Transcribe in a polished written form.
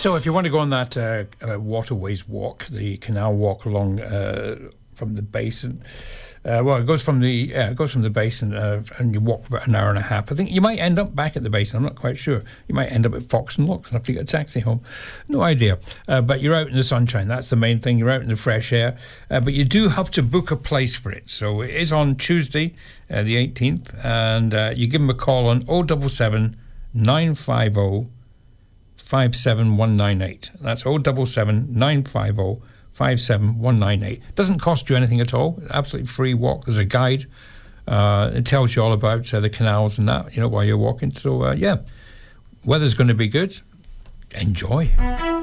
So if you want to go on that waterways walk, the canal walk along from the basin, it goes from the basin and you walk for about an hour and a half. I think you might end up back at the basin. I'm not quite sure. You might end up at Fox and Locks and have to get a taxi home. No idea. But you're out in the sunshine. That's the main thing. You're out in the fresh air. But you do have to book a place for it. So it is on Tuesday, the 18th, and you give them a call on 077 950 57198. That's 077 950 57198. Doesn't cost you anything at all. Absolutely free walk. There's a guide. It tells you all about the canals and that, while you're walking. So, weather's going to be good. Enjoy.